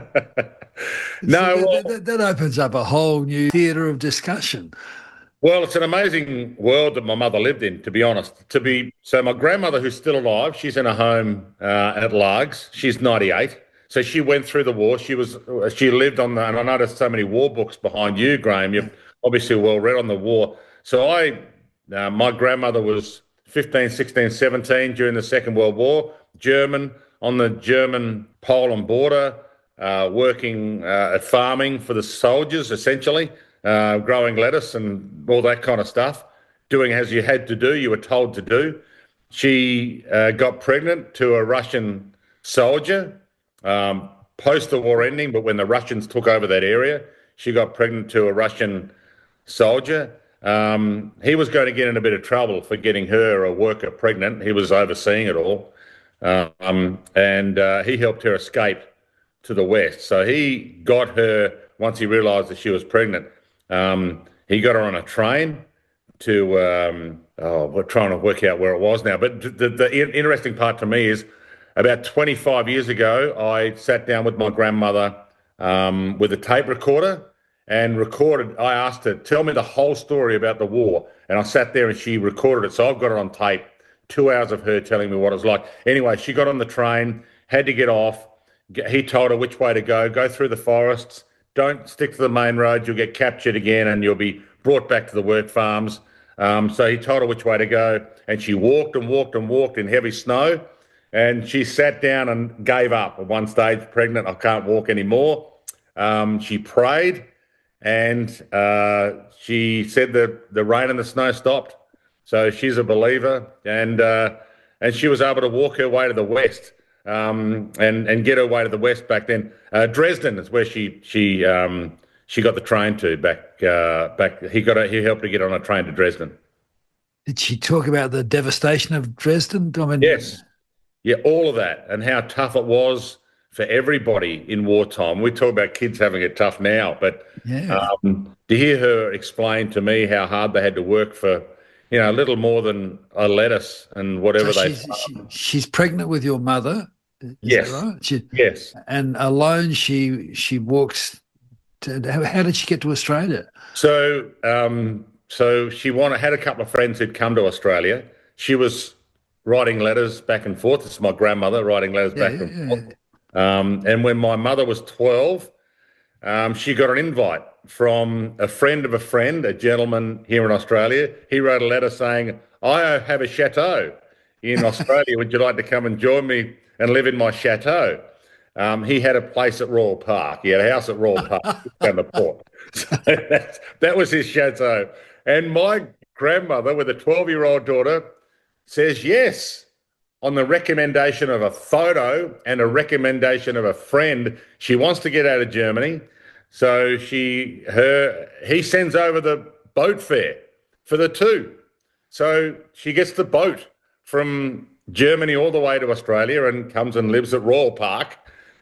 no, so well, that, that, that opens up a whole new theatre of discussion. Well, it's an amazing world that my mother lived in, to be honest. To be so, my grandmother, who's still alive, she's in a home uh, at Largs. She's ninety-eight, so she went through the war. She was she lived on the, and I noticed so many war books behind you, Graham. You're obviously well read on the war. So I, uh, my grandmother was fifteen, sixteen, seventeen during the Second World War. German, on the German-Poland border, uh, working uh, at farming for the soldiers, essentially, uh, growing lettuce and all that kind of stuff, doing as you had to do, you were told to do. She uh, got pregnant to a Russian soldier um, post the war ending, but when the Russians took over that area, she got pregnant to a Russian soldier. Um, he was going to get in a bit of trouble for getting her, a worker, pregnant. He was overseeing it all. Um, and uh, he helped her escape to the West. So he got her, once he realised that she was pregnant, um, he got her on a train to, um, oh, we're trying to work out where it was now. But the, the interesting part to me is about twenty-five years ago, I sat down with my grandmother um, with a tape recorder and recorded, I asked her, tell me the whole story about the war. And I sat there and she recorded it. So I've got it on tape. Two hours of her telling me what it was like. Anyway, she got on the train, had to get off. He told her which way to go. Go through the forests. Don't stick to the main road. You'll get captured again and you'll be brought back to the work farms. Um, so he told her which way to go. And she walked and walked and walked in heavy snow. And she sat down and gave up at one stage, pregnant. I can't walk anymore. Um, she prayed and uh, she said that the rain and the snow stopped. So she's a believer, and uh, and she was able to walk her way to the west, um, and and get her way to the west back then. Uh, Dresden is where she she um, she got the train to back uh, back. He got a, he helped her get on a train to Dresden. Did she talk about the devastation of Dresden? I mean, yes, yeah, all of that, and how tough it was for everybody in wartime. We talk about kids having it tough now, but yeah. um, to hear her explain to me how hard they had to work for, you know, a little more than a lettuce and whatever so they. She's, she, she's pregnant with your mother. Is yes. That right? She, yes. And alone, she she walks. To, how did she get to Australia? So, um, so she wanted had a couple of friends who'd come to Australia. She was writing letters back and forth. It's my grandmother writing letters yeah, back yeah, and yeah. forth. Um, and when my mother was twelve, um, she got an invite from a friend of a friend, a gentleman here in Australia. He wrote a letter saying, I have a chateau in Australia. Would you like to come and join me and live in my chateau? Um, he had a place at Royal Park. He had a house at Royal Park down the port. So that's, that was his chateau. And my grandmother, with a twelve-year-old daughter, says yes. On the recommendation of a photo and a recommendation of a friend, she wants to get out of Germany. So she, her, he sends over the boat fare for the two. So she gets the boat from Germany all the way to Australia and comes and lives at Royal Park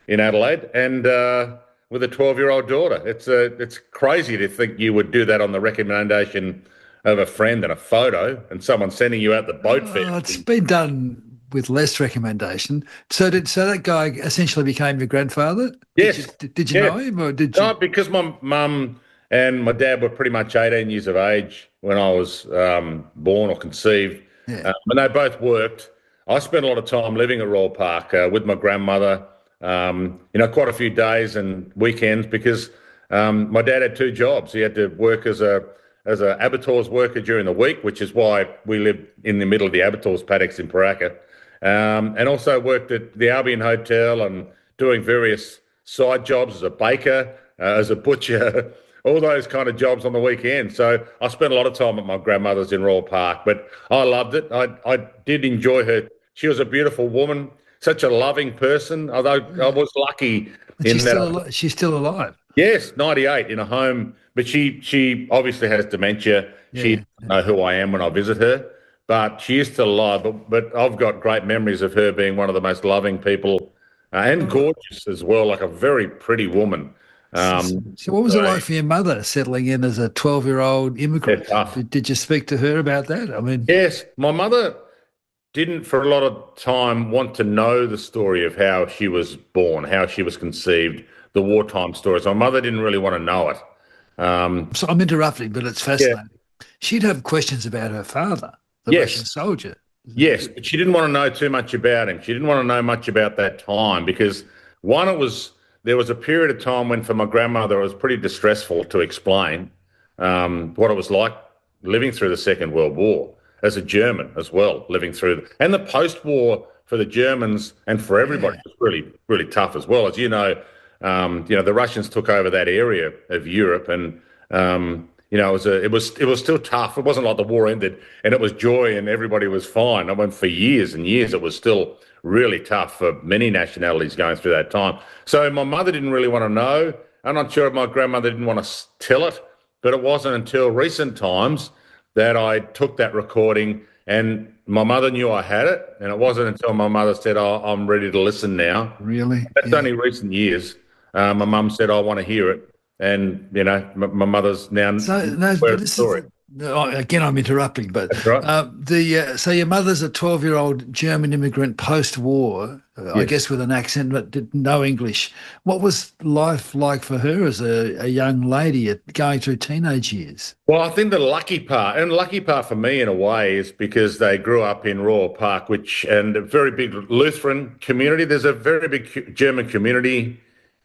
in Adelaide, and uh, with a twelve-year-old daughter. It's a, it's crazy to think you would do that on the recommendation of a friend and a photo, and someone sending you out the boat Oh, fair. it's been done with less recommendation. So did so that guy essentially became your grandfather? Yes. Did you, did you Yeah. know him, or did you? No, because my mum and my dad were pretty much eighteen years of age when I was um, born or conceived. Yeah. Uh, and they both worked. I spent a lot of time living at Royal Park uh, with my grandmother, um, you know, quite a few days and weekends because um, my dad had two jobs. He had to work as a as a abattoirs worker during the week, which is why we lived in the middle of the abattoirs paddocks in Paraka, um, and also worked at the Albion Hotel and doing various side jobs as a baker, uh, as a butcher, all those kind of jobs on the weekend. So I spent a lot of time at my grandmother's in Royal Park, but I loved it. I, I did enjoy her. She was a beautiful woman, such a loving person, although I was lucky in she's that. still al- she's still alive. Yes, ninety-eight in a home, but she she obviously has dementia. Yeah, She doesn't know who I am when I visit her, but she is still alive. But, but I've got great memories of her being one of the most loving people uh, and gorgeous as well, like a very pretty woman. Um, So what was it like for your mother settling in as a twelve-year-old immigrant? Did, did you speak to her about that? I mean, yes, my mother didn't for a lot of time want to know the story of how she was born, how she was conceived, the wartime stories. My mother didn't really want to know it. Um, so I'm interrupting, but it's fascinating. She'd have questions about her father, the Yes. Russian soldier. Yes, but she didn't want to know too much about him. She didn't want to know much about that time because, one, it was there was a period of time when for my grandmother it was pretty distressful to explain um, what it was like living through the Second World War as a German as well, living through and the post-war for the Germans and for everybody was really really tough as well. As you know, um, you know the Russians took over that area of Europe and. Um, You know, it was a, it was it was still tough. It wasn't like the war ended and it was joy and everybody was fine. I mean, for years and years, it was still really tough for many nationalities going through that time. So my mother didn't really want to know. I'm not sure if my grandmother didn't want to tell it, but it wasn't until recent times that I took that recording and my mother knew I had it. And it wasn't until my mother said, oh, I'm ready to listen now. Really? That's only recent years. Uh, my mum said, I want to hear it. And, you know, my, my mother's now So, no, aware but of the this story. is, no, again, I'm interrupting, but right. uh, the uh, so your mother's a twelve-year-old German immigrant post-war, uh, I Yes. guess with an accent, but did no English. What was life like for her as a, a young lady at going through teenage years? Well, I think the lucky part, and lucky part for me in a way, is because they grew up in Royal Park, which and a very big Lutheran community. There's a very big cu- German community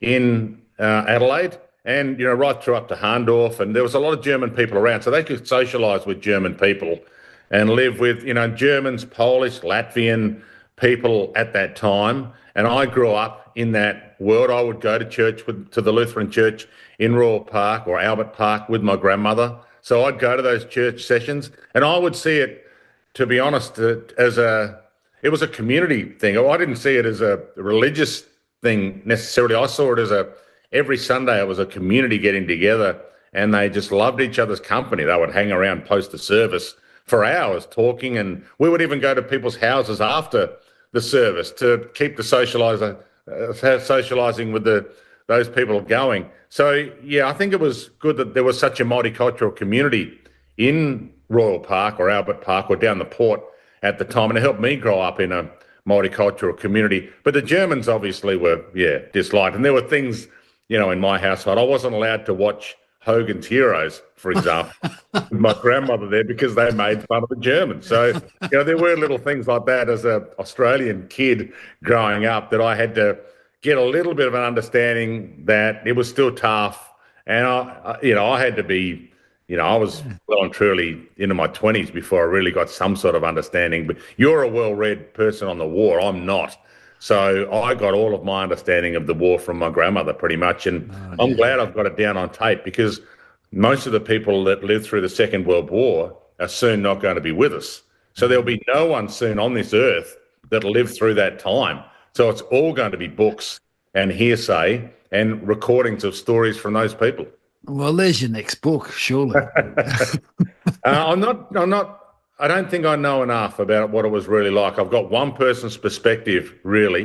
in uh, Adelaide. And, you know, right through up to Harndorf. And there was a lot of German people around. So they could socialise with German people and live with, you know, Germans, Polish, Latvian people at that time. And I grew up in that world. I would go to church, with, to the Lutheran church in Royal Park or Albert Park with my grandmother. So I'd go to those church sessions. And I would see it, to be honest, uh, as a, it was a community thing. I didn't see it as a religious thing necessarily. I saw it as a, every Sunday it was a community getting together and they just loved each other's company. They would hang around post the service for hours talking and we would even go to people's houses after the service to keep the socializer, uh, socialising with the those people going. So, yeah, I think it was good that there was such a multicultural community in Royal Park or Albert Park or down the port at the time, and it helped me grow up in a multicultural community. But the Germans obviously were, yeah, disliked. And there were things, you know, in my household, I wasn't allowed to watch Hogan's Heroes, for example, with my grandmother there because they made fun of the Germans. So, you know, there were little things like that as an Australian kid growing up that I had to get a little bit of an understanding that it was still tough. And, I, you know, I had to be, you know, I was well and truly into my twenties before I really got some sort of understanding. But you're a well-read person on the war. I'm not. So I got all of my understanding of the war from my grandmother pretty much. And oh, I'm yeah. glad I've got it down on tape because most of the people that lived through the Second World War are soon not going to be with us. So there'll be no one soon on this earth that lived through that time. So it's all going to be books and hearsay and recordings of stories from those people. Well, there's your next book, surely. uh, I'm not, I'm not, I don't think I know enough about what it was really like. I've got one person's perspective, really,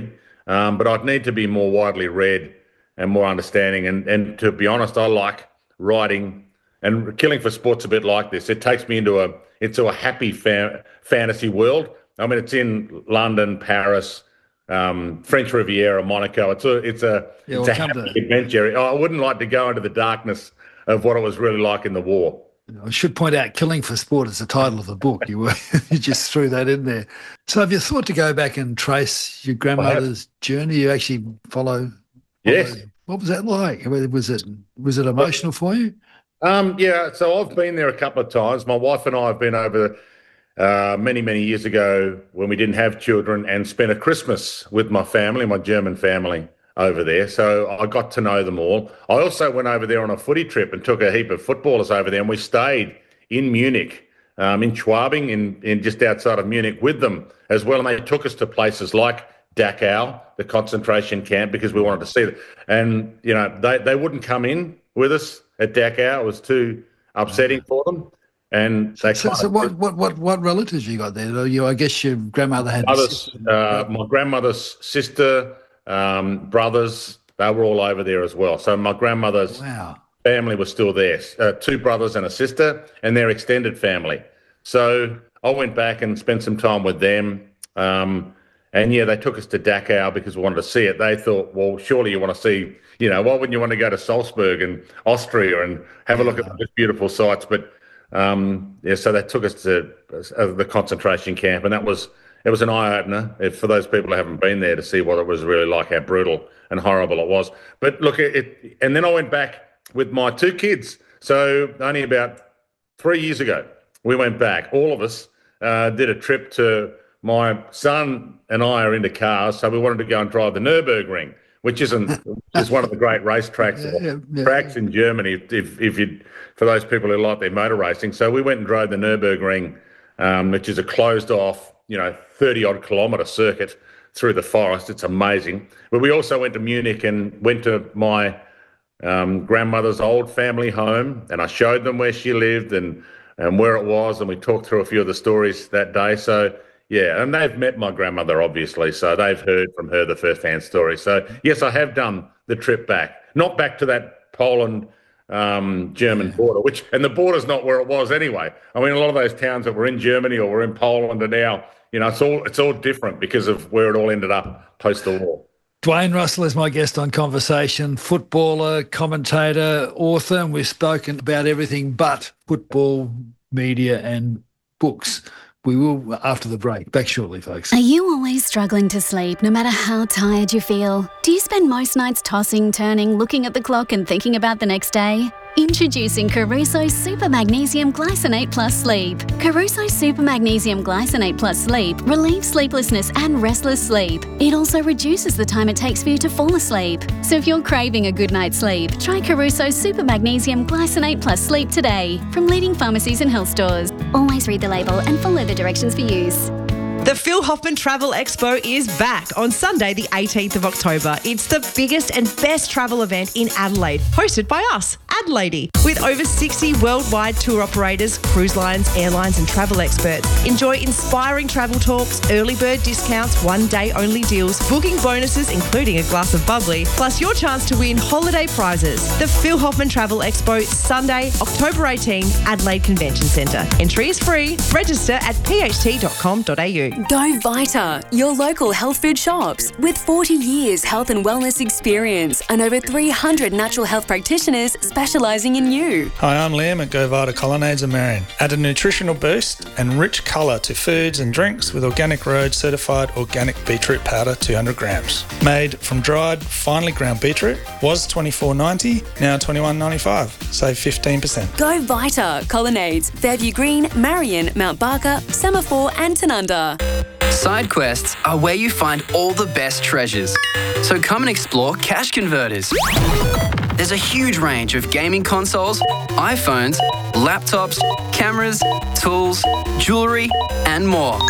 um, but I'd need to be more widely read and more understanding. And, and to be honest, I like writing, and Killing for Sport's a bit like this. It takes me into a into a happy fa- fantasy world. I mean, it's in London, Paris, um, French Riviera, Monaco. It's a it's a yeah, it's we'll a happy to... adventure. I wouldn't like to go into the darkness of what it was really like in the war. I should point out, Killing for Sport is the title of the book. You were you just threw that in there. So have you thought to go back and trace your grandmother's journey? You actually follow? Yes. Follow, what was that like? Was it was it emotional for you? Um, yeah, so I've been there a couple of times. My wife and I have been over uh, many, many years ago when we didn't have children, and spent a Christmas with my family, my German family over there. So I got to know them all. I also went over there on a footy trip and took a heap of footballers over there, and we stayed in Munich, um, in Schwabing, in, in just outside of Munich with them as well. And they took us to places like Dachau, the concentration camp, because we wanted to see it. And, you know, they, they wouldn't come in with us at Dachau. It was too upsetting for them. And they so, so what, what what what relatives you got there? You, I guess your grandmother had others, uh, my grandmother's sister, um, brothers, they were all over there as well. So my grandmother's wow. family was still there, uh, two brothers and a sister, and their extended family. So I went back and spent some time with them. Um, and yeah, they took us to Dachau because we wanted to see it. They thought, well, surely you want to see, you know, why wouldn't you want to go to Salzburg and Austria and have a look at those beautiful sites? But um, yeah, so they took us to uh, the concentration camp, and that was, it was an eye-opener for those people who haven't been there to see what it was really like, how brutal and horrible it was. But look, it, it and then I went back with my two kids. So only about three years ago, we went back. All of us uh, did a trip to, my son and I are into cars, so we wanted to go and drive the Nürburgring, which isn't is one of the great race tracks yeah, yeah, yeah. tracks in Germany. If if you for those people who like their motor racing, so we went and drove the Nürburgring, um, which is a closed off, you know, thirty odd kilometre circuit through the forest. It's amazing. But we also went to Munich and went to my um, grandmother's old family home, and I showed them where she lived and and where it was, and we talked through a few of the stories that day. So. Yeah, and they've met my grandmother, obviously, so they've heard from her the first-hand story. So, yes, I have done the trip back. Not back to that Poland, um, German border, which, and the border's not where it was anyway. I mean, a lot of those towns that were in Germany or were in Poland are now, you know, it's all it's all different because of where it all ended up post the war. Dwayne Russell is my guest on Conversation, footballer, commentator, author, and we've spoken about everything but football, media and books. We will after the break. Back shortly, folks. Are you always struggling to sleep, no matter how tired you feel? Do you spend most nights tossing, turning, looking at the clock and thinking about the next day? Introducing Caruso Super Magnesium Glycinate Plus Sleep. Caruso Super Magnesium Glycinate Plus Sleep relieves sleeplessness and restless sleep. It also reduces the time it takes for you to fall asleep. So if you're craving a good night's sleep, try Caruso Super Magnesium Glycinate Plus Sleep today from leading pharmacies and health stores. Always read the label and follow the directions for use. The Phil Hoffmann Travel Expo is back on Sunday, the eighteenth of October. It's the biggest and best travel event in Adelaide, hosted by us, Adelaide, with over sixty worldwide tour operators, cruise lines, airlines and travel experts. Enjoy inspiring travel talks, early bird discounts, one-day only deals, booking bonuses including a glass of bubbly, plus your chance to win holiday prizes. The Phil Hoffmann Travel Expo, Sunday, October eighteenth, Adelaide Convention Centre. Entry is free. Register at p h t dot com dot a u. Go Vita, your local health food shops. With forty years health and wellness experience and over three hundred natural health practitioners specialising in you. Hi, I'm Liam at Go Vita Colonnades in Marion. Add a nutritional boost and rich colour to foods and drinks with Organic Road certified organic beetroot powder two hundred grams. Made from dried, finely ground beetroot. Was twenty-four ninety, now twenty-one ninety-five. Save fifteen percent. Go Vita, Colonnades, Fairview Green, Marion, Mount Barker, Semaphore and Tanunda. Side quests are where you find all the best treasures. So come and explore Cash Converters. There's a huge range of gaming consoles, iPhones, laptops, cameras, tools, jewellery, and more.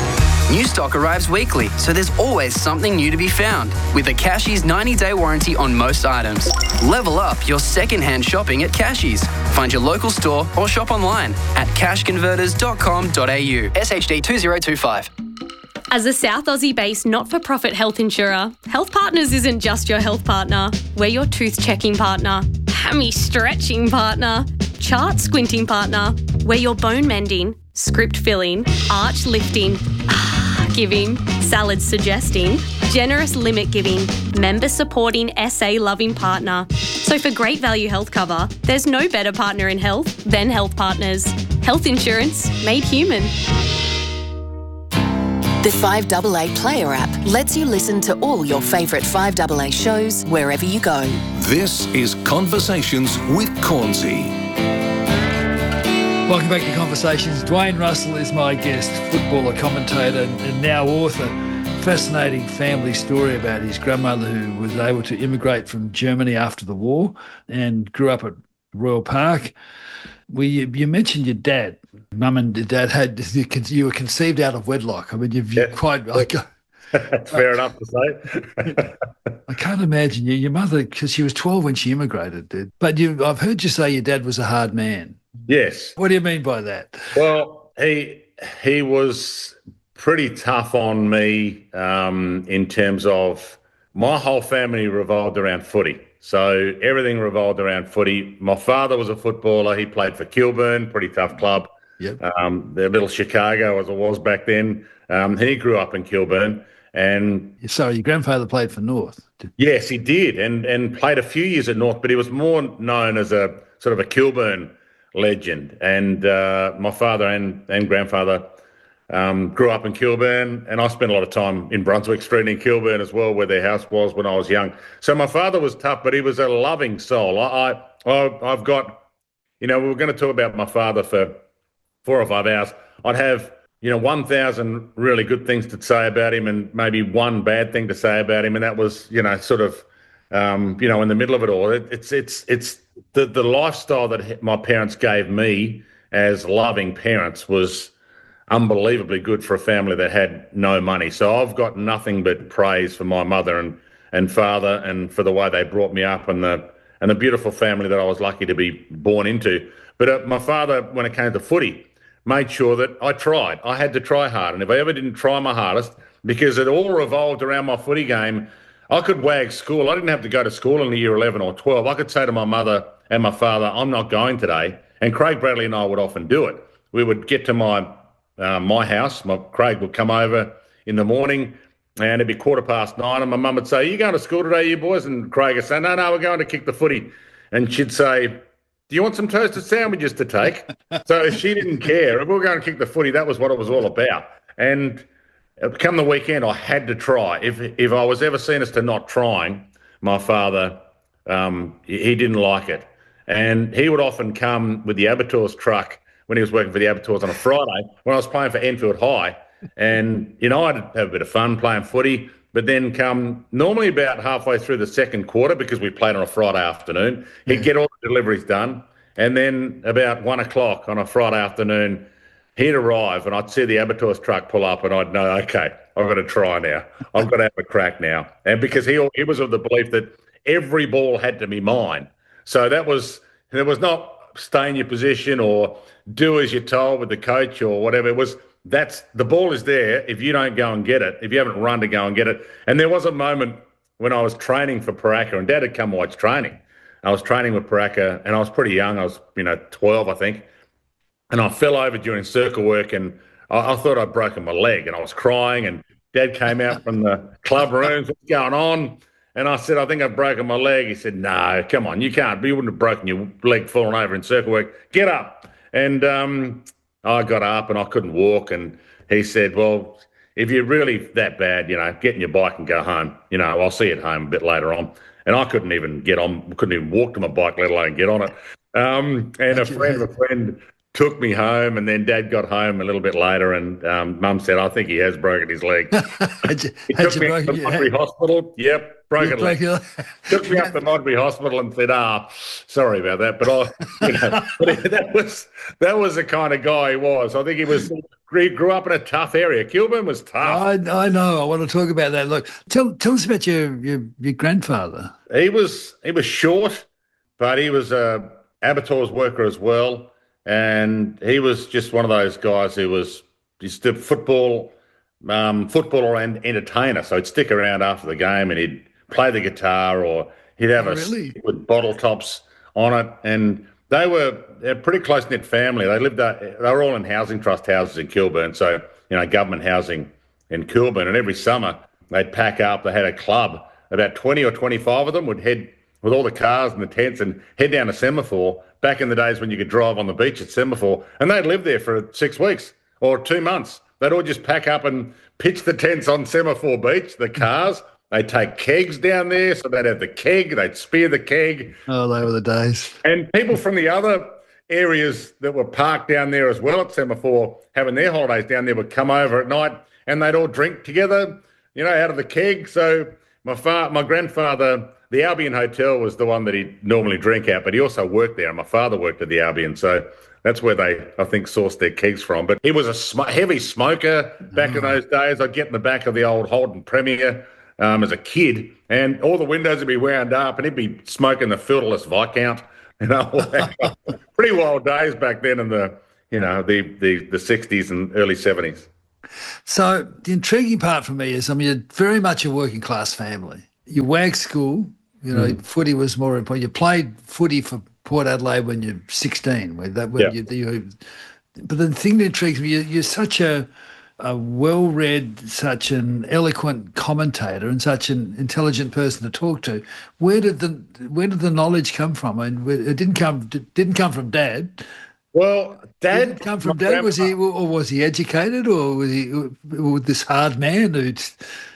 New stock arrives weekly, so there's always something new to be found. With a Cashies ninety day warranty on most items. Level up your second-hand shopping at Cashies. Find your local store or shop online at cash converters dot com dot a u. S H D two zero two five. As a South Aussie-based not-for-profit health insurer, Health Partners isn't just your health partner. We're your tooth-checking partner, hammy-stretching partner, chart-squinting partner. We're your bone-mending, script-filling, arch-lifting, ah-giving, salad-suggesting, generous limit-giving, member-supporting, S A-loving partner. So for great value health cover, there's no better partner in health than Health Partners. Health insurance made human. The five A A Player app lets you listen to all your favourite five A A shows wherever you go. This is Conversations with Cornsey. Welcome back to Conversations. Dwayne Russell is my guest, footballer, commentator, and now author. Fascinating family story about his grandmother who was able to immigrate from Germany after the war and grew up at Royal Park. We, you mentioned your dad. Mum and dad had, you were conceived out of wedlock. I mean, you've yeah. quite... Like, That's fair enough to say. I can't imagine you. Your mother, because she was twelve when she immigrated, did. But you, I've heard you say your dad was a hard man. Yes. What do you mean by that? Well, he he was pretty tough on me um, in terms of my whole family revolved around footy. So everything revolved around footy. My father was a footballer. He played for Kilburn, pretty tough club. Yep. Um, the little Chicago as it was back then. Um, he grew up in Kilburn. And sorry, your grandfather played for North. Yes, he did, and and played a few years at North, but he was more known as a sort of a Kilburn legend. And uh, my father and and grandfather um, grew up in Kilburn, and I spent a lot of time in Brunswick Street in Kilburn as well, where their house was when I was young. So my father was tough, but he was a loving soul. I, I I've got, you know, we were going to talk about my father for four or five hours. I'd have, you know, one thousand really good things to say about him and maybe one bad thing to say about him. And that was, you know, sort of, um, you know, in the middle of it all. It, it's it's it's the, the lifestyle that my parents gave me as loving parents was unbelievably good for a family that had no money. So I've got nothing but praise for my mother and, and father and for the way they brought me up and the and the beautiful family that I was lucky to be born into. But uh, my father, when it came to footy, made sure that I tried. I had to try hard. And if I ever didn't try my hardest, because it all revolved around my footy game, I could wag school. I didn't have to go to school in the year eleven or twelve. I could say to my mother and my father, I'm not going today. And Craig Bradley and I would often do it. We would get to my uh, my house. My Craig would come over in the morning and it'd be quarter past nine. And my mum would say, are you going to school today, you boys? And Craig would say, no, no, we're going to kick the footy. And she'd say, do you want some toasted sandwiches to take? So she didn't care. If we were going to kick the footy, that was what it was all about. And come the weekend, I had to try. If if I was ever seen as to not trying, my father, um, he didn't like it. And he would often come with the Abattoirs truck when he was working for the Abattoirs on a Friday when I was playing for Enfield High. And, you know, I'd have a bit of fun playing footy, but then come normally about halfway through the second quarter, because we played on a Friday afternoon, he'd get all the deliveries done. And then about one o'clock on a Friday afternoon, he'd arrive and I'd see the Abattoirs truck pull up and I'd know, okay, I've got to try now. I've got to have a crack now. And because he he was of the belief that every ball had to be mine. So that was, there was not stay in your position or do as you're told with the coach or whatever. It was, that's, the ball is there. If you don't go and get it, if you haven't run to go and get it. And there was a moment when I was training for Paraka and Dad had come watch training. I was training with Paraka and I was pretty young. I was, you know, twelve, I think. And I fell over during circle work and I, I thought I'd broken my leg and I was crying and Dad came out from the club rooms, what's going on? And I said, I think I've broken my leg. He said, no, come on, you can't. You wouldn't have broken your leg falling over in circle work. Get up. And um, I got up and I couldn't walk. And he said, well, if you're really that bad, you know, get in your bike and go home. You know, I'll see you at home a bit later on. And I couldn't even get on, couldn't even walk to my bike, let alone get on it. Um, and a friend of a friend took me home, and then Dad got home a little bit later, and um, Mum said, I think he has broken his leg. He took me up to Modbury Hospital. Yep, broken leg. Took me up to Modbury Hospital and said, ah, sorry about that. But I, you know, but that was that was the kind of guy he was. I think he was. He grew up in a tough area. Kilburn was tough. I, I know. I want to talk about that. Look, tell tell us about your your, your grandfather. He was he was short, but he was a Abattoirs worker as well. And he was just one of those guys who was just a football um, footballer and entertainer, so he'd stick around after the game and he'd play the guitar, or he'd have Oh, a really? stick with bottle tops on it. And they were a pretty close-knit family. They lived, uh, they were all in housing trust houses in Kilburn, so, you know, government housing in Kilburn. And every summer they'd pack up, they had a club, about twenty or twenty-five of them would head with all the cars and the tents and head down to Semaphore, back in the days when you could drive on the beach at Semaphore, and they'd live there for six weeks or two months. They'd all just pack up and pitch the tents on Semaphore Beach, the cars. They'd take kegs down there, so they'd have the keg, they'd spear the keg. Oh, they were the days. And people from the other areas that were parked down there as well at Semaphore, having their holidays down there, would come over at night and they'd all drink together, you know, out of the keg. So my fa- my grandfather, the Albion Hotel was the one that he'd normally drink at, but he also worked there. And my father worked at the Albion, so that's where they, I think, sourced their kegs from. But he was a sm- heavy smoker back in those days. I'd get in the back of the old Holden Premier um, as a kid, and all the windows would be wound up, and he'd be smoking the filterless Viscount. You know, all that. Pretty wild days back then in the, you know, the the the sixties and early seventies. So the intriguing part for me is, I mean, you're very much a working class family. You WAG school, you know, Mm. footy was more important. You played footy for Port Adelaide when you're sixteen. When that, when Yeah. you, you, but the thing that intrigues me, you're, you're such a, a well-read, such an eloquent commentator, and such an intelligent person to talk to. Where did the where did the knowledge come from? And it didn't come it didn't come from Dad. Well, Dad did it come from my Dad. Was he, or was he educated, or was he or this hard man who